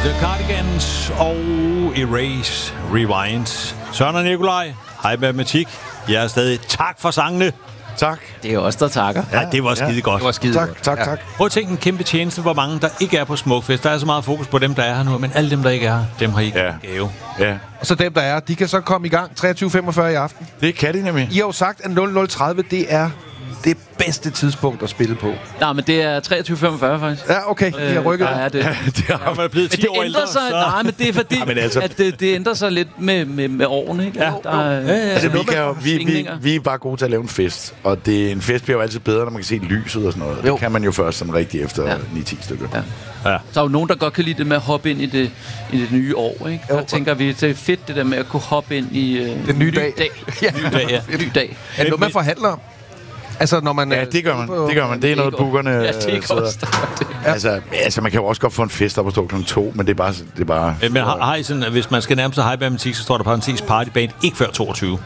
The Cardigans og Erase Rewind. Søren og Nikolaj, hej matematik. Jeg er stadig tak for sangene. Tak. Det er også der takker. Ja, det var skide godt. Det var skide godt. Tak. Prøv at tænke en kæmpe tjeneste, hvor mange der ikke er på Smukfest. Der er så meget fokus på dem, der er her nu, men alle dem, der ikke er her, dem har I ikke gave. Ja. Og så dem, der er, de kan så komme i gang 23.45 i aften. Det kan de nemlig. I har jo sagt, at 00.30, det er det bedste tidspunkt at spille på. Nej, men det er 23.45 faktisk. Ja, okay. De har rykket. Ja, det. Det har Man er blevet 10 år ældre, sig, så... nej, men det er fordi, altså, at det ændrer sig lidt med årene, ikke? Ja. altså, svingninger. vi er bare gode til at lave en fest. Og en fest bliver jo altid bedre, når man kan se lyset og sådan noget. Jo. Det kan man jo først sådan rigtig efter 9-10 stykker. Ja. Ja. Så er jo nogen, der godt kan lide det med at hoppe ind i det nye år, ikke? Der tænker vi, det er fedt det der med at kunne hoppe ind i Den nye dag. Ja. Ny dag. Er det noget, man forhandler om? Altså, når man... Ja, det gør man. Det er noget, bookerne... Ja, det er også det. Altså, man kan jo også godt få en fest op og stå kl. 2, men det er bare... Men har I sådan, at hvis man skal nærme sig high matematik, så står der parentes partyband ikke før 22.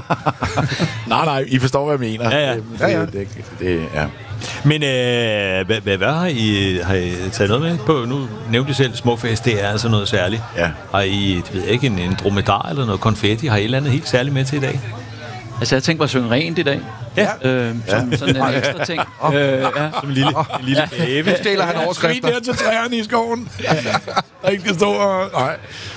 Nej, I forstår, hvad jeg mener. Ja. Ja. Men hvad har I taget noget med på? Nu nævnte I selv Smukfest, det er altså noget særligt. Ja. Har I, en dromedar eller noget konfetti? Har I et eller andet helt særligt med til i dag? Altså, jeg tænkte mig at synge rent i dag. Ja. Som sådan en ekstra ting. Som en lille gave. Nu stjæler han overskrifter. Skrig der til træerne i skoven. Der ikke skal stå og... Nej.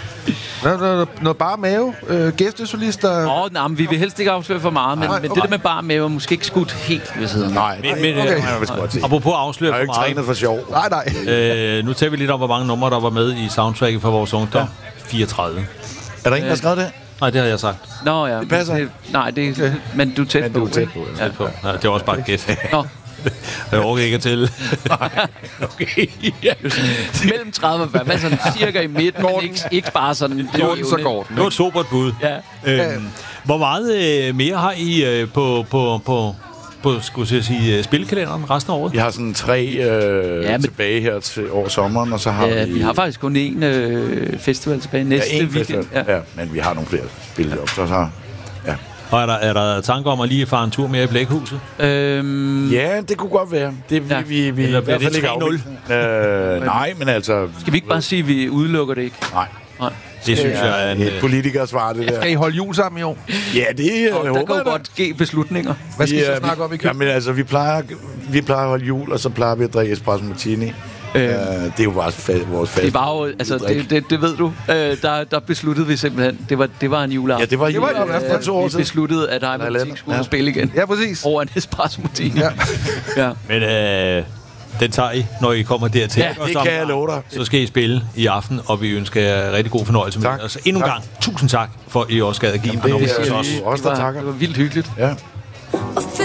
Noget bare mave. Gæstesolister. Nej, men vi vil helst ikke afsløre for meget, men det der med bare mave er måske ikke skudt helt ved siden. Nej, Men okay. apropos afsløre Jeg er jo for ikke meget. trænet for sjov. Nej. Nu tager vi lidt om, hvor mange numre, der var med i soundtracket for vores ungdom. 34. Er der ingen, der har skrevet det? Nej, det har jeg sagt. Nå ja. Det passer. Men du er tæt på. Du er tæt på, ja. Ja, det er også bare et gæt. Nå. Jeg overgår ikke til. Okay, ja. Mellem 30 og 40. Men sådan cirka i midten, men ikke bare sådan. Det Så går den. Det var et sobert bud. Ja. Hvor meget mere har I på skulle jeg sige, spillekalenderen resten af året? Vi har sådan 3 tilbage her til over sommeren, og så har Vi har faktisk kun én festival tilbage næste weekend. Festival. Ja, men vi har nogle flere spil op. Så ja. Og er der tanker om at lige fare en tur mere i Blækhuset? Ja, det kunne godt være. Det Ja. vi Eller bliver det 3-0? Nej, men altså... Skal vi ikke bare sige, at vi udelukker det ikke? Nej. Det synes jeg er et politikersvar, det der. Skal I holde jul sammen i år? Ja, det Der håber kan jo jeg da. godt ske beslutninger. Hvad skal I så snakke om i køben? Jamen altså, vi plejer at holde jul, og så plejer vi at drikke espresso martini. Det er jo vores fast. Det var jo, altså, det ved du. Der besluttede vi simpelthen, det var en juleaften. Ja, det var juleaften for 2 år Vi siden. besluttede, at High Matematik skulle spille igen. Ja, præcis. Over en espresso martini. Ja. Men den tager I, når I kommer dertil. Ja, det kan jeg love dig. Så skal I spille i aften, og vi ønsker jer rigtig god fornøjelse med Tak. det. Og så endnu en gang, tusind tak, for at I også gad at give en par numre det til er os. også der takker. Det var vildt hyggeligt. Ja.